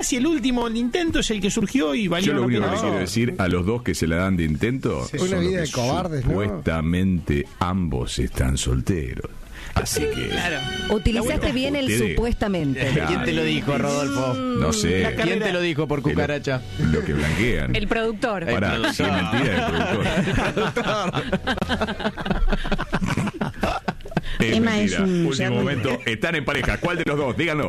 si el último intento es el que surgió y valió Yo lo la único pena. que quiero decir a los dos que se la dan de intento Sí. son Una vida los de que cobardes, ¿no? supuestamente ambos están solteros. Así que Claro. Utilizaste bien el ustedes- supuestamente. Claro. ¿Quién te lo dijo, Rodolfo? no sé, ¿Quién te lo dijo por cucaracha? lo que blanquean. El productor. Pará, si es mentira el productor. Es Emma es mentira. un Último cerdo. momento. Están en pareja. ¿Cuál de los dos? Díganlo.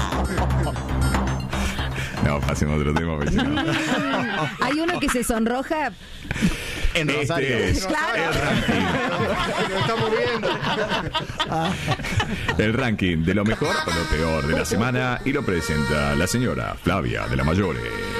No, pasemos a otro tema. Porque si no. Hay uno que se sonroja. En Rosario. Este es Claro. el ranking. Lo estamos viendo. El ranking de lo mejor o lo peor de la semana y lo presenta la señora Flavia de la Mayore.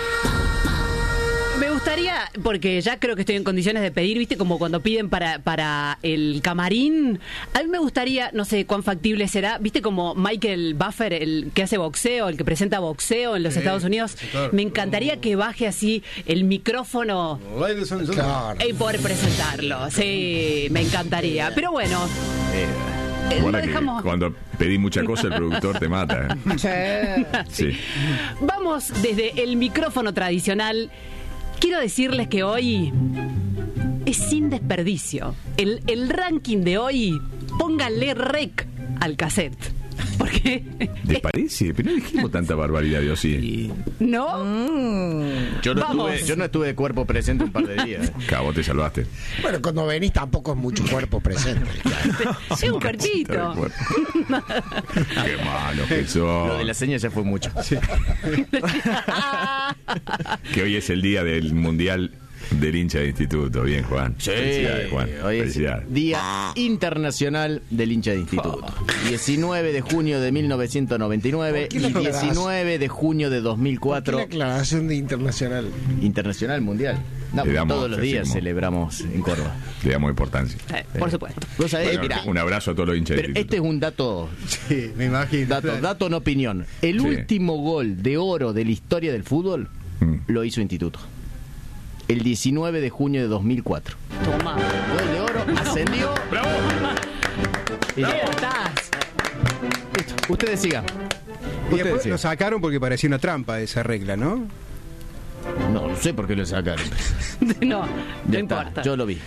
Me gustaría, porque ya creo que estoy en condiciones de pedir, ¿viste? Como cuando piden para el camarín. A mí me gustaría, no sé cuán factible será, ¿viste? Como Michael Buffer, el que hace boxeo, el que presenta boxeo en los Estados Unidos. claro. Me encantaría que baje así el micrófono Claro. y poder presentarlo. Sí, me encantaría. Pero bueno, lo Guarda que dejamos. cuando pedí mucha cosa el productor te mata. Sí. Vamos desde el micrófono tradicional. Quiero decirles que hoy es sin desperdicio. El ranking de hoy, pónganle rec al cassette. Porque, ¿Te parece? Pero no dijimos tanta barbaridad, yo sí. ¿no? Yo no estuve de cuerpo presente un par de días. Cabo, te salvaste. Bueno, cuando venís tampoco es mucho cuerpo presente. Es un cuerpito. Qué malo que Lo sos. de la seña ya fue mucho. Que hoy es el día del Mundial del hincha de instituto. Bien, Juan. Felicidades, Juan. Hoy es Felicidades. Día Internacional del Hincha de Instituto. 19 de junio de 1999 ¿Por qué y la aclarás? 19 de junio de ¿Qué 2004. la aclaración de internacional? Internacional Mundial. No, Le damos todos los días festejo. celebramos en Córdoba. Le damos importancia. Por supuesto. Vos sabés, Bueno, mirá, un abrazo a todos los hinchas de pero instituto. este es un dato, Sí, me imagino. dato no opinión. El Sí. último gol de oro de la historia del fútbol lo hizo Instituto. El 19 de junio de 2004. Toma. Gol de oro, ascendió. ¡Bravo! Y ¿Cómo ya. estás? Listo, ustedes sigan. Y Ustedes después sigan. lo sacaron porque parecía una trampa esa regla, ¿no? No sé por qué lo sacaron. No, no Ya está, importa. yo lo vi.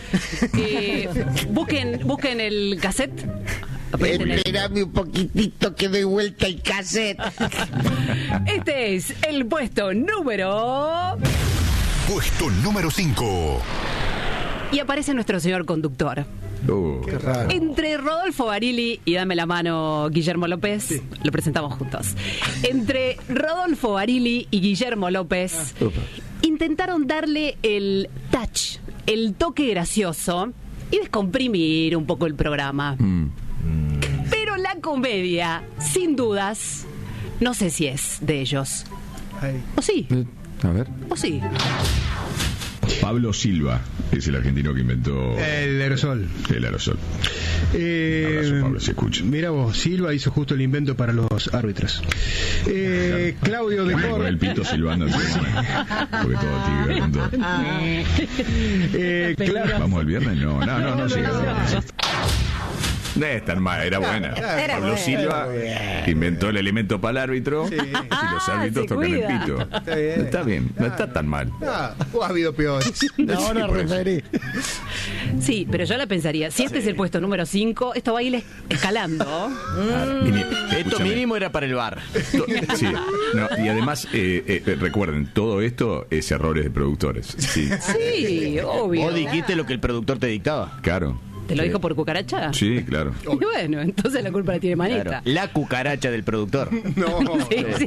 Busquen el cassette. Aprieten el- Espérame un poquitito que doy vuelta el cassette. Este es el puesto número... Puesto número 5. Y aparece nuestro señor conductor. Qué raro. Entre Rodolfo Barili y dame la mano Guillermo López, lo presentamos juntos. Entre Rodolfo Barili y Guillermo López intentaron darle el touch, el toque gracioso y descomprimir un poco el programa. Pero la comedia, sin dudas, no sé si es de ellos. ¿O sí? A ver. ¿O sí? Pablo Silva es el argentino que inventó El aerosol. el aerosol. Abrazo, Pablo, se escucha. Mira vos, Silva hizo justo el invento para los árbitros. Claudio de Con Cor. el pito silbando. Porque todo tiene que ver con todo. ¿Vamos el viernes? No sigue. No es tan mal, era buena. Era Pablo buena. Silva inventó el elemento para el árbitro y los árbitros se tocan el cuida. pito. Está bien, no está tan mal. Ah, ha habido peores. Ahora por eso. referí. Sí, pero yo la pensaría, si este es el puesto número 5, esto va a ir escalando. Esto Escúchame. mínimo era para el bar. Sí, no, y además, recuerden, todo esto es errores de productores. Sí, Sí, obvio. Vos dijiste lo que el productor te dictaba. claro. ¿Te lo dijo por cucaracha? Sí, claro. Y bueno, entonces la culpa la tiene Manita. Claro. La cucaracha del productor. No. Sí.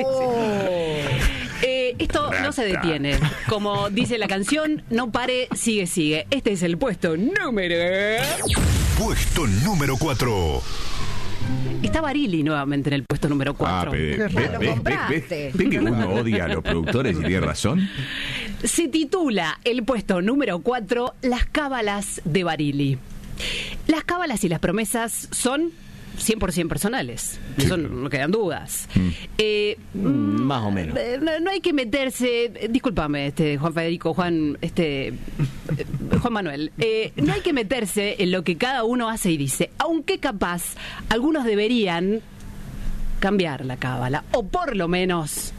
Esto no se detiene. Como dice la canción, no pare, sigue. Este es el puesto número... Puesto número 4. Está Barili nuevamente en el puesto número 4. Lo compraste. ¿Ven que uno odia a los productores y tiene razón? Se titula el puesto número 4, Las cábalas de Barili. Las cábalas y las promesas son 100% personales. Eso no quedan dudas. Más o menos. No hay que meterse, discúlpame, Juan Federico, Juan Manuel, no hay que meterse en lo que cada uno hace y dice, aunque capaz algunos deberían cambiar la cábala, o por lo menos